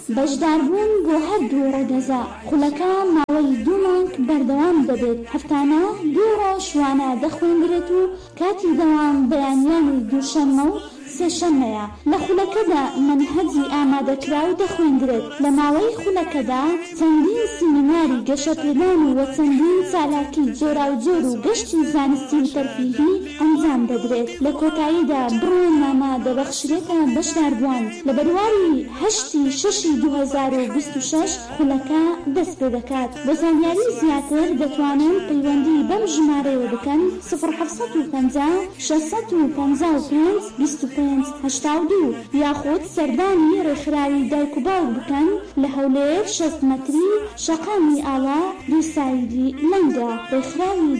بەشداربوون بۆ هەردوو ڕێگەزە خولەکە ماوەی 2 مانگ بەردەوام دەبێت. هەفتانە 2 ڕۆژ وانە دەخوێندرێت و کاتی دەوام بەیانیانی دووشەممە و سێشەممەیە. لە خولەکەدا منهەجی ئامادەکراو دەخوێندرێت. لە ماوەی خولەکەدا چەندین سیمیناری گەشەپێدان و چەندین چالاکی جۆراوجۆر و گەشتی زانستی و تەرفیهی ئەنجام دەدرێت. لە کۆتاییدا بڕۆنامە دەبەخشرێتە بەشداربووان. لە بەرواری 8/6/2026 خولەکە دەست پێ دەکات. بۆ زانیاری زیاتر دەتوانن پەیوەندی بەم ژمارەیە بکەن 050 655 2582 یاخود سەردانی ڕێکخراوی دایک و باوک بکەن لە هەولێر 6 مەتری شەقامی ئاوا دووسایدی لەنگە. ڕێکخراوی